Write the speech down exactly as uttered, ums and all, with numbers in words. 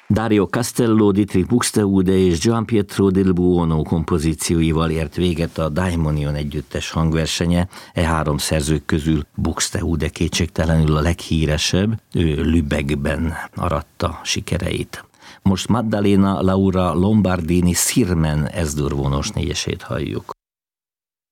Dario Castello, Dietrich Buxtehude és Gian Pietro del Buono kompozícióival ért véget a Daimonion együttes hangversenye. E három szerzők közül Buxtehude kétségtelenül a leghíresebb, ő Lübeckben aratta sikereit. Most Maddalena Laura Lombardini Sirmen Ez-dur vonós négyesét halljuk.